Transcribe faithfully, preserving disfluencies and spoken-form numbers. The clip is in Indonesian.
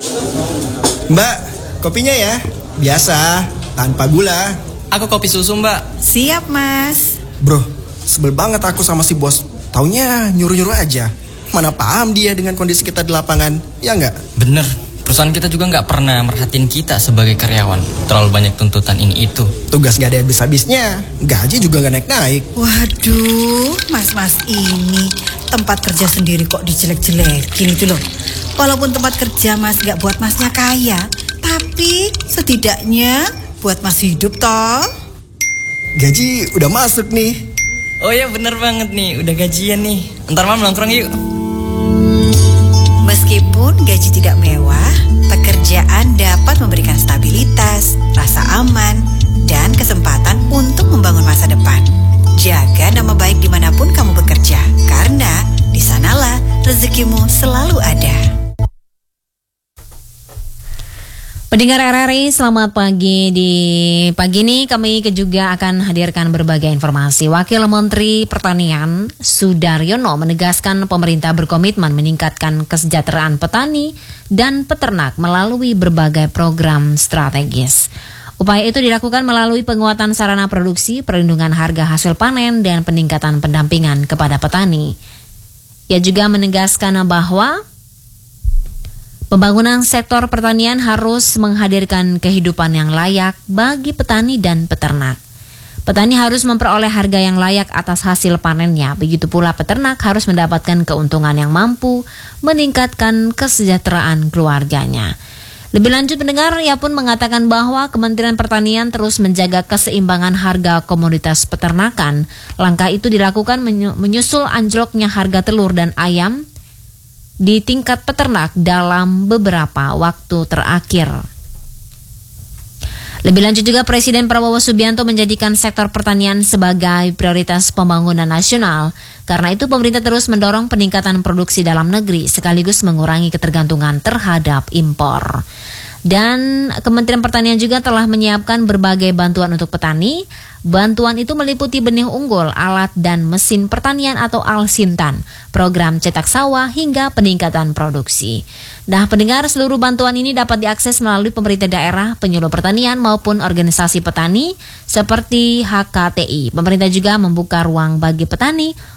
Mbak, kopinya ya. Biasa, tanpa gula. Aku kopi susu, Mbak. Siap, Mas. Bro, sebel banget aku sama si bos. Taunya nyuruh-nyuruh aja. Mana paham dia dengan kondisi kita di lapangan, ya nggak? Bener, perusahaan kita juga nggak pernah merhatiin kita sebagai karyawan. Terlalu banyak tuntutan ini itu. Tugas nggak ada habis-habisnya, gaji juga nggak naik-naik. Waduh, mas-mas ini tempat kerja sendiri kok dijelek-jelekin itu loh. Walaupun tempat kerja mas nggak buat masnya kaya, tapi setidaknya buat mas hidup toh. Gaji udah masuk nih. Oh ya bener banget nih, udah gajian nih. Ntar malam nongkrong yuk. Meskipun gaji tidak mewah, pekerjaan dapat memberikan stabilitas, rasa aman, dan kesempatan untuk membangun masa depan. Jaga nama baik dimanapun kamu bekerja, karena di sanalah rezekimu selalu ada. Pendengar R R I, selamat pagi. Di pagi ini kami juga akan hadirkan berbagai informasi. Wakil Menteri Pertanian Sudaryono menegaskan pemerintah berkomitmen meningkatkan kesejahteraan petani dan peternak melalui berbagai program strategis. Upaya itu dilakukan melalui penguatan sarana produksi, perlindungan harga hasil panen, dan peningkatan pendampingan kepada petani. Ia juga menegaskan bahwa pembangunan sektor pertanian harus menghadirkan kehidupan yang layak bagi petani dan peternak. Petani harus memperoleh harga yang layak atas hasil panennya. Begitu pula peternak harus mendapatkan keuntungan yang mampu meningkatkan kesejahteraan keluarganya. Lebih lanjut pendengar, ia pun mengatakan bahwa Kementerian Pertanian terus menjaga keseimbangan harga komoditas peternakan. Langkah itu dilakukan menyusul anjloknya harga telur dan ayam di tingkat peternak dalam beberapa waktu terakhir. Lebih lanjut juga Presiden Prabowo Subianto menjadikan sektor pertanian sebagai prioritas pembangunan nasional. Karena itu pemerintah terus mendorong peningkatan produksi dalam negeri sekaligus mengurangi ketergantungan terhadap impor. Dan Kementerian Pertanian juga telah menyiapkan berbagai bantuan untuk petani. Bantuan itu meliputi benih unggul, alat dan mesin pertanian atau Alsintan, program cetak sawah hingga peningkatan produksi. Nah, pendengar, seluruh bantuan ini dapat diakses melalui pemerintah daerah, penyuluh pertanian maupun organisasi petani seperti H K T I. Pemerintah juga membuka ruang bagi petani